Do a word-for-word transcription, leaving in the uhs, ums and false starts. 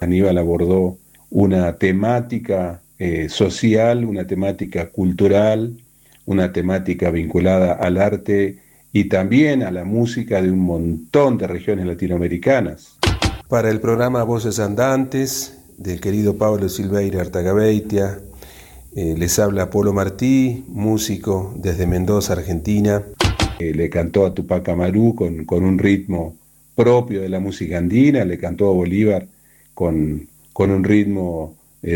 Aníbal abordó una temática eh, social, una temática cultural, una temática vinculada al arte y también a la música de un montón de regiones latinoamericanas. Para el programa Voces Andantes, del querido Pablo Silveira Artagabeitia, eh, les habla Polo Martí, músico desde Mendoza, Argentina. Eh, le cantó a Tupac Amaru con, con un ritmo propio de la música andina, le cantó a Bolívar con, con un ritmo